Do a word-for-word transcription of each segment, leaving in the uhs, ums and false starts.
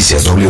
Noticias W.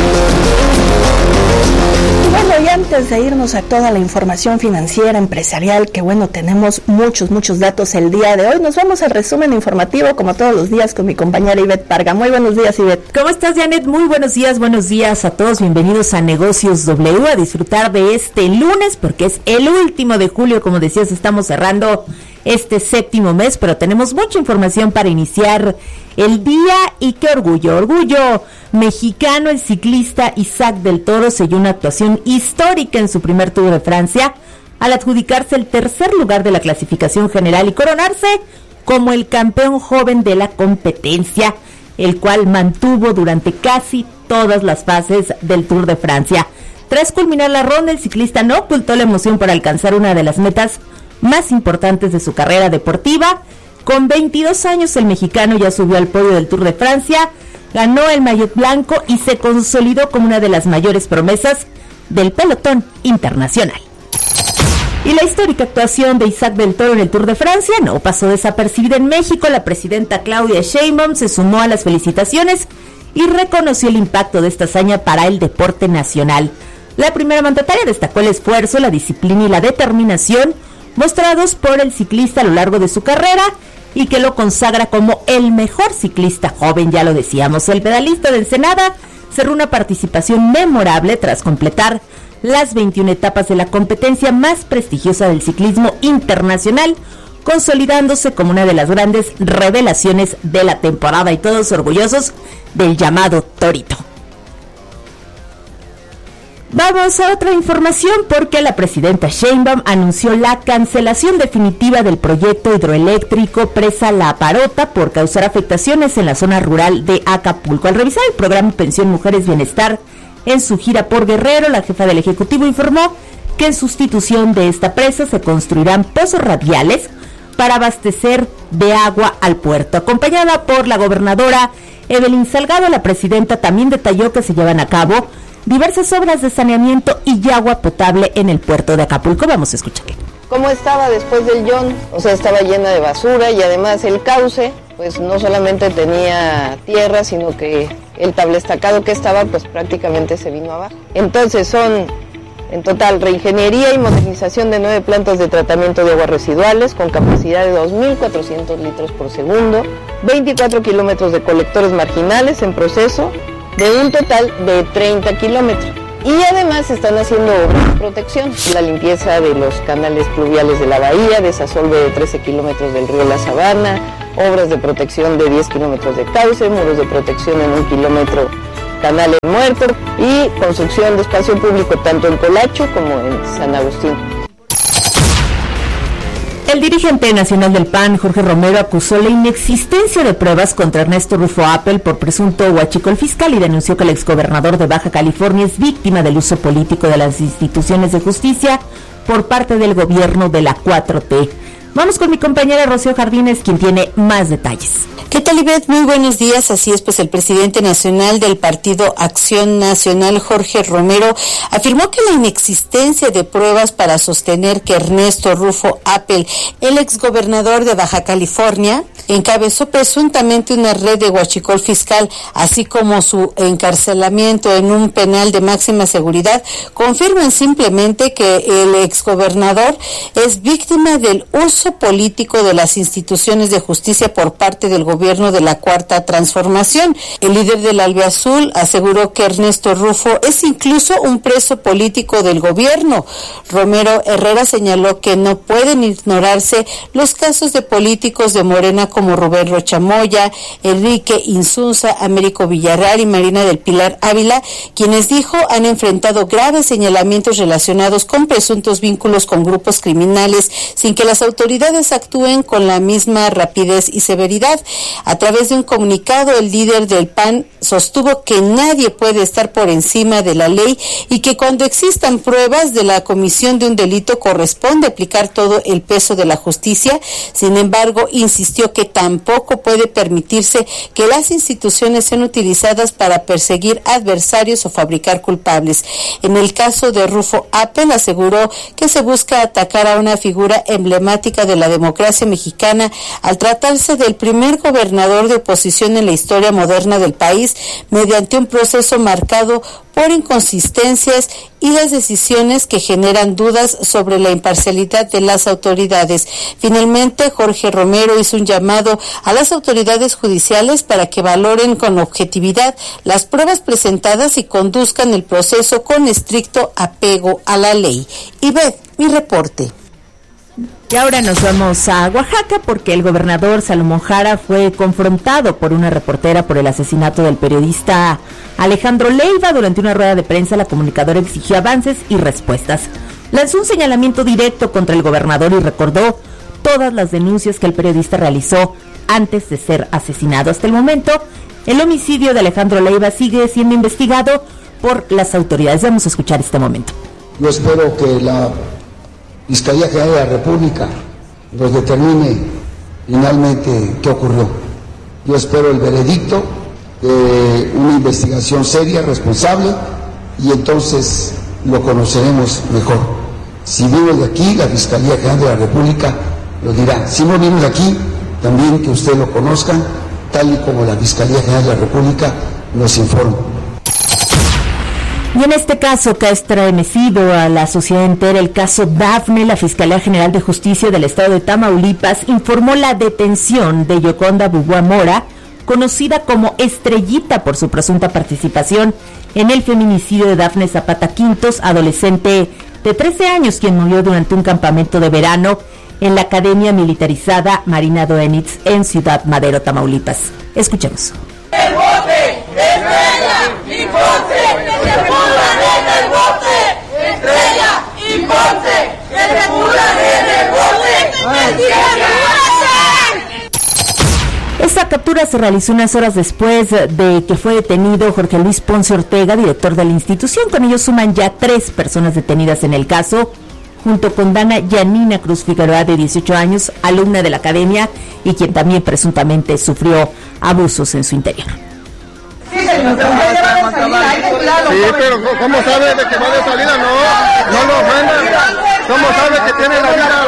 Bueno, y antes de irnos a toda la información financiera, empresarial, que bueno, tenemos muchos, muchos datos el día de hoy, nos vamos al resumen informativo, como todos los días, con mi compañera Ivette Parga. Muy buenos días, Ivette. ¿Cómo estás, Janet? Muy buenos días, buenos días a todos. Bienvenidos a Negocios W, a disfrutar de este lunes, porque es el último de julio, como decías, estamos cerrando este séptimo mes, pero tenemos mucha información para iniciar el día. Y qué orgullo, orgullo mexicano, el ciclista Isaac del Toro selló una actuación histórica en su primer Tour de Francia al adjudicarse el tercer lugar de la clasificación general y coronarse como el campeón joven de la competencia, el cual mantuvo durante casi todas las fases del Tour de Francia. Tras culminar la ronda, el ciclista no ocultó la emoción por alcanzar una de las metas más importantes de su carrera deportiva. Con veintidós años, el mexicano ya subió al podio del Tour de Francia, ganó el maillot blanco y se consolidó como una de las mayores promesas del pelotón internacional. Y la histórica actuación de Isaac del Toro en el Tour de Francia no pasó desapercibida en México. La presidenta Claudia Sheinbaum se sumó a las felicitaciones y reconoció el impacto de esta hazaña para el deporte nacional. La primera mandataria destacó el esfuerzo, la disciplina y la determinación mostrados por el ciclista a lo largo de su carrera y que lo consagra como el mejor ciclista joven, ya lo decíamos. El pedalista de Ensenada cerró una participación memorable tras completar las veintiuna etapas de la competencia más prestigiosa del ciclismo internacional, consolidándose como una de las grandes revelaciones de la temporada, y todos orgullosos del llamado Torito. Vamos a otra información, porque la presidenta Sheinbaum anunció la cancelación definitiva del proyecto hidroeléctrico Presa La Parota por causar afectaciones en la zona rural de Acapulco. Al revisar el programa Pensión Mujeres Bienestar en su gira por Guerrero, la jefa del Ejecutivo informó que en sustitución de esta presa se construirán pozos radiales para abastecer de agua al puerto. Acompañada por la gobernadora Evelyn Salgado, la presidenta también detalló que se llevan a cabo diversas obras de saneamiento y agua potable en el puerto de Acapulco. Vamos a escuchar. ¿Cómo estaba después del John? O sea, estaba llena de basura, y además el cauce, pues no solamente tenía tierra, sino que el tablestacado que estaba, pues prácticamente se vino abajo. Entonces son, en total, reingeniería y modernización de nueve plantas de tratamiento de aguas residuales con capacidad de dos mil cuatrocientos litros por segundo, veinticuatro kilómetros de colectores marginales en proceso, de un total de treinta kilómetros. Y además están haciendo obras de protección, la limpieza de los canales pluviales de la bahía, desasolve de trece kilómetros del río La Sabana, obras de protección de diez kilómetros de cauce, muros de protección en un kilómetro canales muertos y construcción de espacio público tanto en Colacho como en San Agustín. El dirigente nacional del P A N, Jorge Romero, acusó la inexistencia de pruebas contra Ernesto Rufo Appel por presunto huachicol fiscal y denunció que el exgobernador de Baja California es víctima del uso político de las instituciones de justicia por parte del gobierno de la cuatro T. Vamos con mi compañera Rocío Jardines, quien tiene más detalles. ¿Qué tal, Ivette? Muy buenos días. Así es, pues el presidente nacional del Partido Acción Nacional, Jorge Romero, afirmó que la inexistencia de pruebas para sostener que Ernesto Rufo Appel, el exgobernador de Baja California, encabezó presuntamente una red de huachicol fiscal, así como su encarcelamiento en un penal de máxima seguridad, confirman simplemente que el exgobernador es víctima del uso político de las instituciones de justicia por parte del gobierno de la Cuarta Transformación. El líder del Albiazul aseguró que Ernesto Rufo es incluso un preso político del gobierno. Romero Herrera señaló que no pueden ignorarse los casos de políticos de Morena como Rubén Rocha Moya, Enrique Insunza, Américo Villarreal y Marina del Pilar Ávila, quienes dijo han enfrentado graves señalamientos relacionados con presuntos vínculos con grupos criminales sin que las autoridades actúen con la misma rapidez y severidad. A través de un comunicado, el líder del P A N sostuvo que nadie puede estar por encima de la ley y que cuando existan pruebas de la comisión de un delito corresponde aplicar todo el peso de la justicia. Sin embargo, insistió que tampoco puede permitirse que las instituciones sean utilizadas para perseguir adversarios o fabricar culpables. En el caso de Rufo Appel, aseguró que se busca atacar a una figura emblemática histórica de la democracia mexicana al tratarse del primer gobernador de oposición en la historia moderna del país, mediante un proceso marcado por inconsistencias y las decisiones que generan dudas sobre la imparcialidad de las autoridades. Finalmente, Jorge Romero hizo un llamado a las autoridades judiciales para que valoren con objetividad las pruebas presentadas y conduzcan el proceso con estricto apego a la ley. Y ve mi reporte. Y ahora nos vamos a Oaxaca porque el gobernador Salomón Jara fue confrontado por una reportera por el asesinato del periodista Alejandro Leiva. Durante una rueda de prensa, la comunicadora exigió avances y respuestas. Lanzó un señalamiento directo contra el gobernador y recordó todas las denuncias que el periodista realizó antes de ser asesinado. Hasta el momento, el homicidio de Alejandro Leiva sigue siendo investigado por las autoridades. Vamos a escuchar este momento. Yo espero que la Fiscalía General de la República nos determine finalmente qué ocurrió. Yo espero el veredicto de una investigación seria, responsable, y entonces lo conoceremos mejor. Si vino de aquí, la Fiscalía General de la República lo dirá. Si no vino de aquí, también que usted lo conozca, tal y como la Fiscalía General de la República nos informa. Y en este caso que ha estremecido a la sociedad entera, el caso Dafne, la Fiscalía General de Justicia del Estado de Tamaulipas informó la detención de Yoconda Bubua Mora, conocida como Estrellita por su presunta participación en el feminicidio de Dafne Zapata Quintos, adolescente de trece años, quien murió durante un campamento de verano en la Academia Militarizada Marina Doenitz en Ciudad Madero, Tamaulipas. Escuchemos. ¡El bote! ¡Estrella! ¡Y Ponce! ¡Que se pudran en el bote! ¡Estrella! ¡Y Ponce! ¡Que se pudran en el bote! ¡El cielo! Esta captura se realizó unas horas después de que fue detenido Jorge Luis Ponce Ortega, director de la institución. Con ellos suman ya tres personas detenidas en el caso, junto con Dana Yanina Cruz Figueroa, de dieciocho años, alumna de la academia y quien también presuntamente sufrió abusos en su interior. Sí, señor, pero usted ya va de salida, hay que claro. Sí, pero ¿cómo sabe de que va de salida? No, no lo ofenda. ¿Cómo sabe que tiene la vida?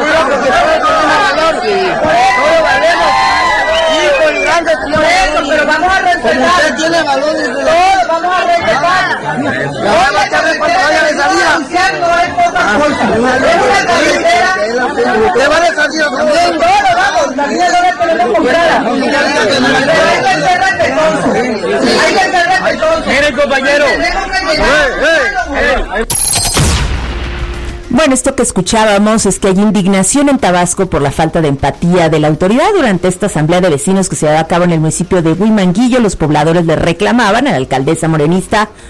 Todo valemos. Hijo y grande, señor, pero vamos a respetar. Usted tiene valores. Todos vamos a respetar. La va a echarle cuando vaya de salida. Usted va de salida también. Todos vamos, la vida no la tenemos comprada. Hay que ser respetuosos. Hay que ser respetuosos. Miren, compañero. Bueno, esto que escuchábamos es que hay indignación en Tabasco por la falta de empatía de la autoridad. Durante esta asamblea de vecinos que se llevaba a cabo en el municipio de Huimanguillo, los pobladores le reclamaban a la alcaldesa morenista